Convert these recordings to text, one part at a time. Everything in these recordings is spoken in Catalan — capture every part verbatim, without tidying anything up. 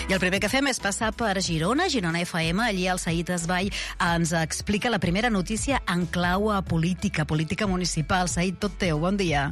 I el primer que fem és passar per Girona, Girona F M. Allí el Said Esbai ens explica la primera notícia en clau a política, política municipal. Said, tot teu, bon dia.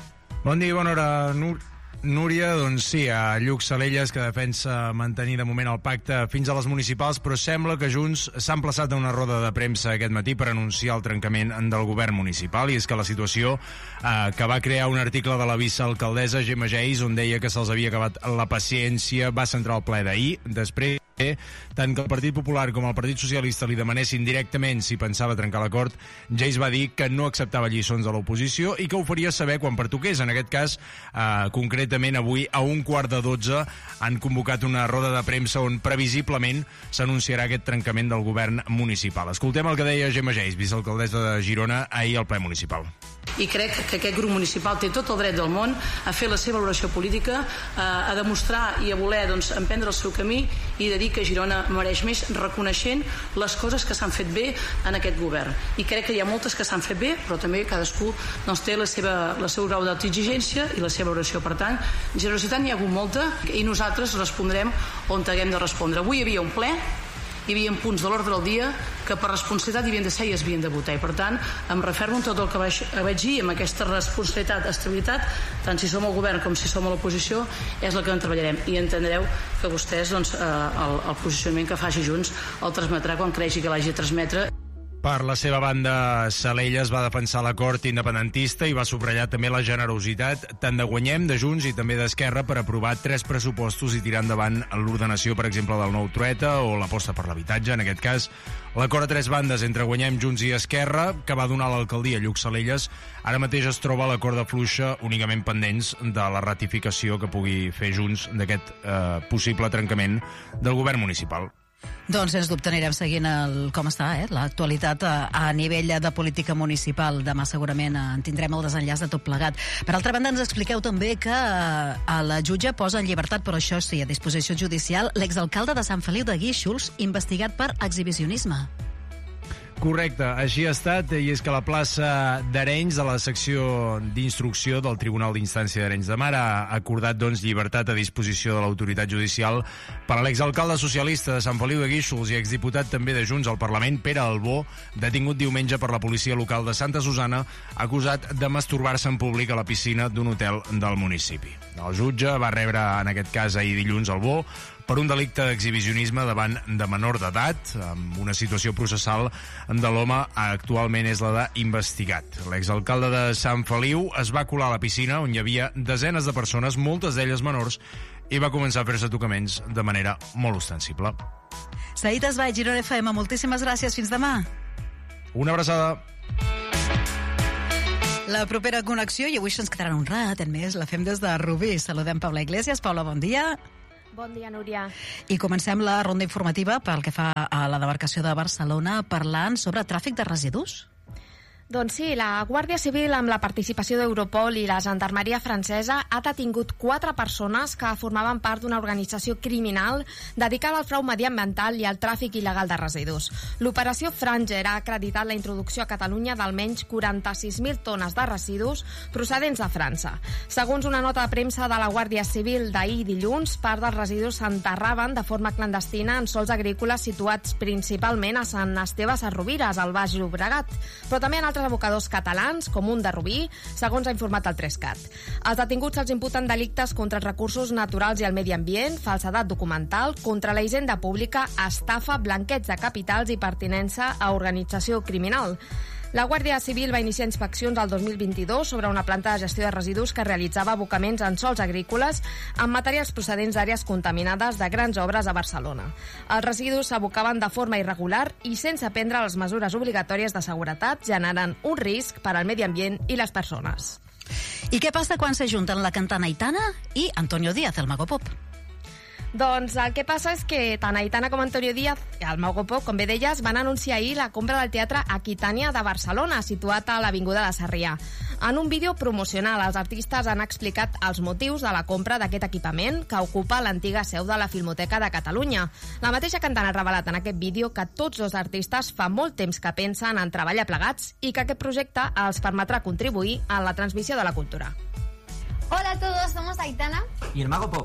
Bon dia i bona hora, Núria. Núria, doncs sí, a Lluc Salelles, que defensa mantenir de moment el pacte fins a les municipals, però sembla que Junts s'ha emplaçat a una roda de premsa aquest matí per anunciar el trencament del govern municipal, i és que la situació eh, que va crear un article de la vicealcaldessa Gemma Geis, on deia que se'ls havia acabat la paciència, va centrar el ple d'ahir. Després, tant que el Partit Popular com el Partit Socialista li demanessin directament si pensava trencar l'acord, Geis va dir que no acceptava lliçons de l'oposició i que ho faria saber quan pertoqués. En aquest cas, eh, concretament avui a un quart de dotze han convocat una roda de premsa on previsiblement s'anunciarà aquest trencament del govern municipal. Escoltem el que deia Gemma Geis, vicealcaldessa de Girona, ahir al ple municipal. I crec que aquest grup municipal té tot el dret del món a fer la seva valoració política, a demostrar i a voler doncs, emprendre el seu camí i de dir que Girona mereix més, reconeixent les coses que s'han fet bé en aquest govern. I crec que hi ha moltes que s'han fet bé, però també cadascú doncs, té la seva, la seu grau d'autoexigència i la seva valoració. Per tant, generositat n'hi ha hagut molta i nosaltres respondrem on haguem de respondre. Avui hi havia un ple, hi havia punts de l'ordre del dia que per responsabilitat hi havien de ser i es havien de votar, i per tant em refermo en tot el que vaig, vaig dir, amb aquesta responsabilitat, estabilitat, tant si som al govern com si som a l'oposició, és la que en treballarem, i entendreu que vostès doncs, eh, el, el posicionament que faci Junts el transmetrà quan creixi que l'hagi de transmetre. Per la seva banda, Salelles va defensar l'acord independentista i va subratllar també la generositat tant de Guanyem, de Junts i també d'Esquerra per aprovar tres pressupostos i tirar endavant l'ordenació, per exemple, del nou Trueta o l'aposta per l'habitatge. En aquest cas, l'acord a tres bandes entre Guanyem, Junts i Esquerra, que va donar l'alcaldia a Lluc Salelles, ara mateix es troba a la corda fluixa, únicament pendents de la ratificació que pugui fer Junts d'aquest eh, possible trencament del govern municipal. Doncs, sens dubte, anirem seguint el, com està eh, l'actualitat a, a nivell de política municipal. Demà segurament en tindrem el desenllaç de tot plegat. Per altra banda, ens expliqueu també que a la jutge posa en llibertat, però això sí, a disposició judicial, l'exalcalde de Sant Feliu de Guíxols, investigat per exhibicionisme. Correcte, així ha estat, i és que la plaça d'Arenys, de la secció d'instrucció del Tribunal d'Instància d'Arenys de Mar, ha acordat doncs, llibertat a disposició de l'autoritat judicial per a l'exalcalde socialista de Sant Feliu de Guíxols i exdiputat també de Junts al Parlament, Pere Albó, detingut diumenge per la policia local de Santa Susana, acusat de masturbar-se en públic a la piscina d'un hotel del municipi. El jutge va rebre, en aquest cas ahir dilluns, Albó per un delicte d'exhibicionisme davant de menor d'edat, amb una situació processal de l'home actualment és la d'investigat. L'exalcalde de Sant Feliu es va colar a la piscina on hi havia desenes de persones, moltes d'elles menors, i va començar a fer-se tocaments de manera molt ostensible. Said Esbai, Girona F M, moltíssimes gràcies. Fins demà. Una abraçada. La propera connexió, i avui se'ns quedarà un ratet més, la fem des de Rubí. Saludem Paula Iglesias. Paula, bon dia. Bon dia, Núria. I comencem la ronda informativa pel que fa a la demarcació de Barcelona, parlant sobre tràfic de residus. Doncs sí, la Guàrdia Civil, amb la participació d'Europol i la Gendarmeria francesa, ha detingut quatre persones que formaven part d'una organització criminal dedicada al frau mediambiental i al tràfic il·legal de residus. L'operació Franger ha acreditat la introducció a Catalunya d'almenys quaranta-sis mil tones de residus procedents de França. Segons una nota de premsa de la Guàrdia Civil d'ahir dilluns, part dels residus s'enterraven de forma clandestina en sols agrícoles situats principalment a Sant Esteve Sesrovires, al Baix Llobregat, però també en altres abocadors catalans, com un de Rubí, segons ha informat el Trescat. Els detinguts se'ls imputen delictes contra els recursos naturals i el medi ambient, falsedat documental, contra la hisenda pública, estafa, blanqueig de capitals i pertinença a organització criminal. La Guàrdia Civil va iniciar inspeccions el dos mil vint-i-dos sobre una planta de gestió de residus que realitzava abocaments en sols agrícoles amb materials procedents d'àrees contaminades de grans obres a Barcelona. Els residus s'abocaven de forma irregular i sense prendre les mesures obligatòries de seguretat, generant un risc per al medi ambient i les persones. I què passa quan s'ajunten la cantant Aitana i Antonio Díaz, el Mago Pop? Doncs el que passa és que tant Aitana com Antonio Díaz, el Mago Pop, com bé deies, van anunciar ahir la compra del Teatre Aquitània de Barcelona, situat a l'Avinguda de Sarrià. En un vídeo promocional, els artistes han explicat els motius de la compra d'aquest equipament que ocupa l'antiga seu de la Filmoteca de Catalunya. La mateixa cantant ha revelat en aquest vídeo que tots dos artistes fa molt temps que pensen en treballar plegats i que aquest projecte els permetrà contribuir a la transmissió de la cultura. Hola a todos, somos Aitana y el Mago Pop.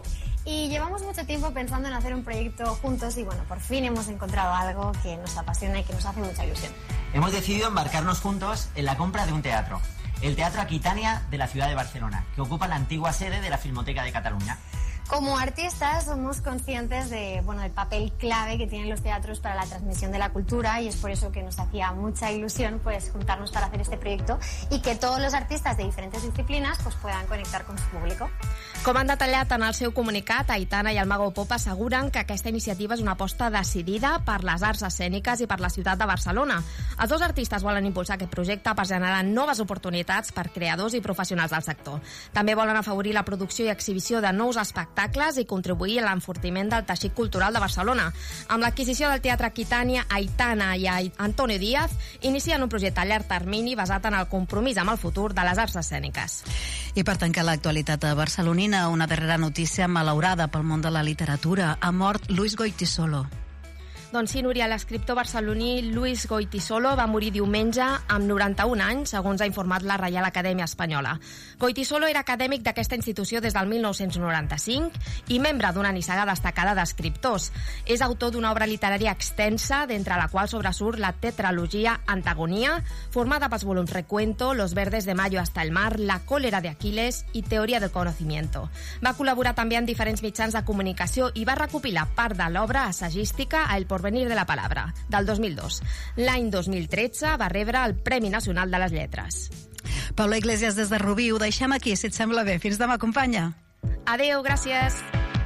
Y llevamos mucho tiempo pensando en hacer un proyecto juntos y bueno, por fin hemos encontrado algo que nos apasiona y que nos hace mucha ilusión. Hemos decidido embarcarnos juntos en la compra de un teatro, el Teatro Aquitania de la ciudad de Barcelona, que ocupa la antigua sede de la Filmoteca de Cataluña. Como artistas somos conscientes de, bueno, del papel clave que tienen los teatros para la transmisión de la cultura y es por eso que nos hacía mucha ilusión pues juntarnos para hacer este proyecto y que todos los artistas de diferentes disciplinas pues puedan conectar con su público. Com han detallat en el seu comunicat, Aitana i el Mago Pop asseguren que aquesta iniciativa és una aposta decidida per les arts escèniques i per la ciutat de Barcelona. Els dos artistes volen impulsar aquest projecte per generar noves oportunitats per creadors i professionals del sector. També volen afavorir la producció i exhibició de nous espectacles i contribuir a l'enfortiment del teixit cultural de Barcelona. Amb l'adquisició del Teatre Aquitania, Aitana i Antonio Díaz inicien un projecte a llarg termini basat en el compromís amb el futur de les arts escèniques. I per tancar l'actualitat barcelonina, una darrera notícia malaurada pel món de la literatura. Ha mort Luis Goytisolo. Doncs sí, Núria, l'escriptor barceloní Luis Goytisolo va morir diumenge amb noranta-un anys, segons ha informat la Reial Acadèmia Espanyola. Goytisolo era acadèmic d'aquesta institució des del mil nou-cents noranta-cinc i membre d'una nissaga destacada d'escriptors. És autor d'una obra literària extensa, d'entre la qual sobresurt la tetralogia Antagonia, formada pels volums Recuento, Los verdes de mayo hasta el mar, La cólera de Aquiles i Teoria del conocimiento. Va col·laborar també en diferents mitjans de comunicació i va recopilar part de l'obra assagística a El porvenir de la palabra, del dos mil dos. L'any dos mil tretze va rebre el Premi Nacional de les Lletres. Paula Iglesias des de Rubí, ho deixem aquí, si et sembla bé. Fins demà, companya. Adéu, gràcies.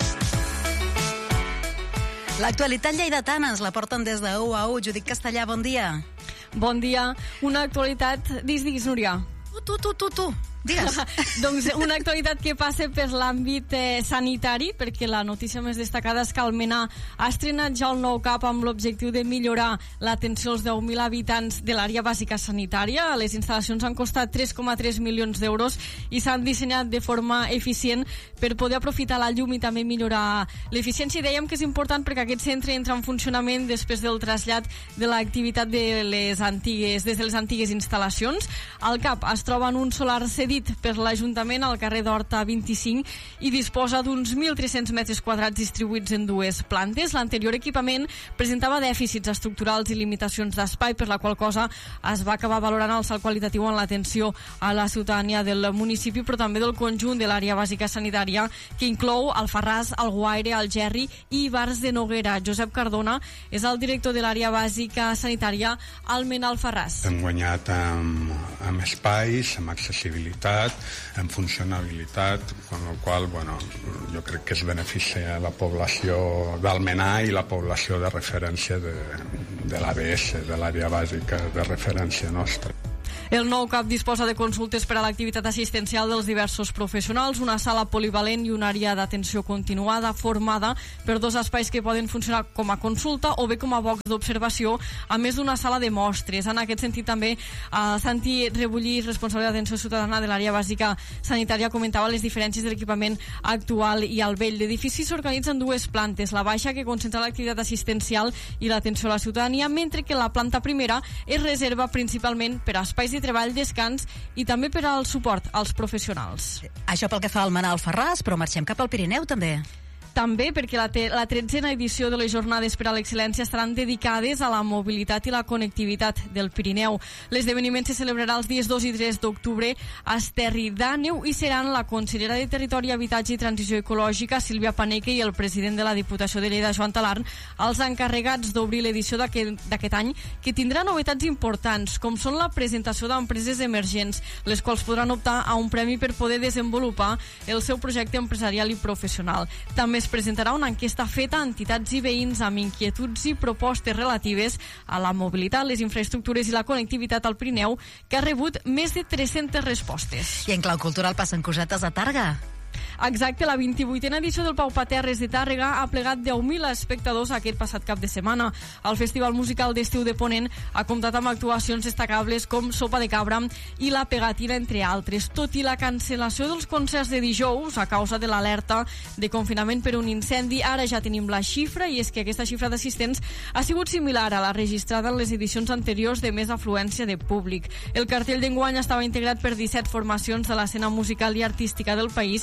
L'actualitat lleidatana ens la porten des de U a U. Judit Castellà, bon dia. Bon dia. Una actualitat... Digues, digues, Núria. Tu, tu, tu, tu, tu. Digues. Doncs una actualitat que passa per l'àmbit eh, sanitari, perquè la notícia més destacada és que Almenar ha estrenat ja el nou CAP amb l'objectiu de millorar l'atenció als deu mil habitants de l'àrea bàsica sanitària. Les instal·lacions han costat tres coma tres milions d'euros i s'han dissenyat de forma eficient per poder aprofitar la llum i també millorar l'eficiència. I dèiem que és important perquè aquest centre entra en funcionament després del trasllat de l'activitat de les antigues, des de les antigues instal·lacions. El CAP es troba en un solar cedit per l'Ajuntament al carrer d'Horta vint-i-cinc i disposa d'uns mil tres-cents metres quadrats distribuïts en dues plantes. L'anterior equipament presentava dèficits estructurals i limitacions d'espai, per la qual cosa es va acabar valorant el salt qualitatiu en l'atenció a la ciutadania del municipi, però també del conjunt de l'àrea bàsica sanitària, que inclou Alfarràs, Alguaire, Algerri i Bars de Noguera. Josep Cardona és el director de l'àrea bàsica sanitària Almenar Alfarràs. Hem guanyat amb, amb espais, amb accessibilitat, en funcionabilitat, amb la qual bueno, jo crec que es beneficia la població d'Almenar i la població de referència de, de l'A B S, de l'àrea bàsica de referència nostra. El nou CAP disposa de consultes per a l'activitat assistencial dels diversos professionals, una sala polivalent i una àrea d'atenció continuada formada per dos espais que poden funcionar com a consulta o bé com a box d'observació, a més d'una sala de mostres. En aquest sentit també eh, Santi Rebullí, responsable d'atenció ciutadana de l'àrea bàsica sanitària, comentava les diferències de l'equipament actual i al vell. L'edifici s'organitza en dues plantes, la baixa, que concentra l'activitat assistencial i l'atenció a la ciutadania, mentre que la planta primera es reserva principalment per a espais de treball, descans i també per al suport als professionals. Això pel que fa al Almenar Alfarràs, però marxem cap al Pirineu també. També perquè la, te la tretzena edició de les Jornades per a l'Excel·lència estaran dedicades a la mobilitat i la connectivitat del Pirineu. L'esdeveniment se celebrarà els dies dos i tres d'octubre a Esterri d'Àneu i seran la consellera de Territori, Habitatge i Transició Ecològica, Sílvia Paneque, i el president de la Diputació de Lleida, Joan Talarn, els encarregats d'obrir l'edició d'aquest any, que tindrà novetats importants, com són la presentació d'empreses emergents, les quals podran optar a un premi per poder desenvolupar el seu projecte empresarial i professional. També es presentarà una enquesta feta a entitats i veïns amb inquietuds i propostes relatives a la mobilitat, les infraestructures i la connectivitat al Pirineu, que ha rebut més de tres-centes respostes. I en clau cultural passen cosetes a Tàrrega. Exacte, la vint-i-vuitena edició del Pau Paterres de Tàrrega ha plegat deu mil espectadors aquest passat cap de setmana. El Festival Musical d'Estiu de Ponent ha comptat amb actuacions destacables com Sopa de Cabra i La Pegatina, entre altres. Tot i la cancel·lació dels concerts de dijous a causa de l'alerta de confinament per un incendi, ara ja tenim la xifra, i és que aquesta xifra d'assistents ha sigut similar a la registrada en les edicions anteriors de més afluència de públic. El cartell d'enguany estava integrat per disset formacions de l'escena musical i artística del país i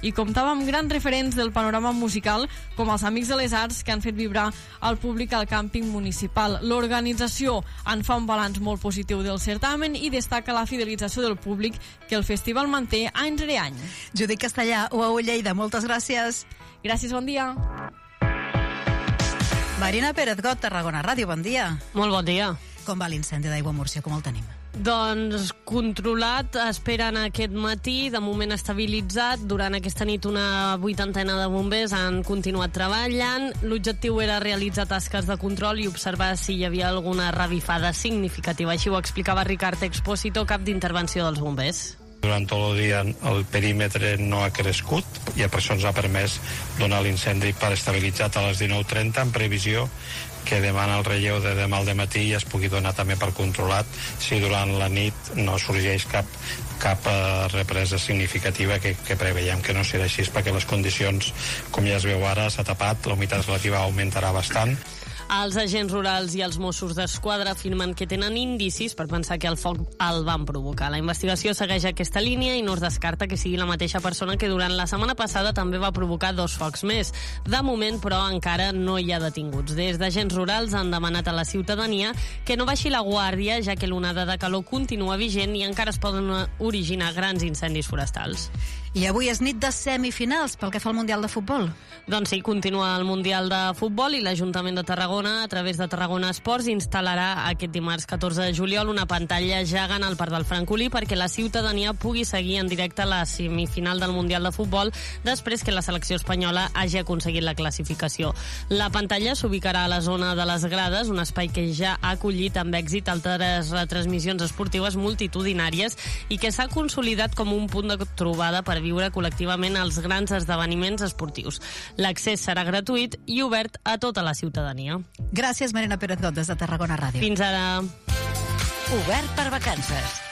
i comptava amb grans referents del panorama musical, com els Amics de les Arts, que han fet vibrar el públic al càmping municipal. L'organització en fa un balanç molt positiu del certamen i destaca la fidelització del públic que el festival manté any rere any. Judit Castellà, U A U Lleida, moltes gràcies. Gràcies, bon dia. Marina Pérez-Got, Tarragona Ràdio, bon dia. Molt bon dia. Com va l'incendi d'Aigua Múrcia, com el tenim? Doncs controlat, esperen aquest matí, de moment estabilitzat. Durant aquesta nit una vuitantena de bombers han continuat treballant. L'objectiu era realitzar tasques de control i observar si hi havia alguna revifada significativa. Així ho explicava Ricard Expósito, cap d'intervenció dels bombers. Durant tot el dia el perímetre no ha crescut i per això ens ha permès donar l'incendi per estabilitzat a les dinou trenta en previsió que demà el relleu de demà al dematí es pugui donar també per controlat si durant la nit no sorgeix cap, cap uh, represa significativa que, que preveiem que no serà així perquè les condicions, com ja es veu ara, s'ha tapat, la humitat relativa augmentarà bastant. Els agents rurals i els Mossos d'Esquadra afirmen que tenen indicis per pensar que el foc el van provocar. La investigació segueix aquesta línia i no es descarta que sigui la mateixa persona que durant la setmana passada també va provocar dos focs més. De moment, però, encara no hi ha detinguts. Des d'agents rurals han demanat a la ciutadania que no baixi la guàrdia, ja que l'onada de calor continua vigent i encara es poden originar grans incendis forestals. I avui és nit de semifinals pel que fa al Mundial de Futbol. Doncs sí, continua el Mundial de Futbol i l'Ajuntament de Tarragona, a través de Tarragona Esports, instal·larà aquest dimarts catorze de juliol una pantalla gegant al Parc del Francolí perquè la ciutadania pugui seguir en directe la semifinal del Mundial de Futbol després que la selecció espanyola hagi aconseguit la classificació. La pantalla s'ubicarà a la zona de les grades, un espai que ja ha acollit amb èxit altres retransmissions esportives multitudinàries i que s'ha consolidat com un punt de trobada per viure col·lectivament els grans esdeveniments esportius. L'accés serà gratuït i obert a tota la ciutadania. Gràcies, Marina Pérez-Got, des de Tarragona Ràdio. Fins ara. Obert per vacances.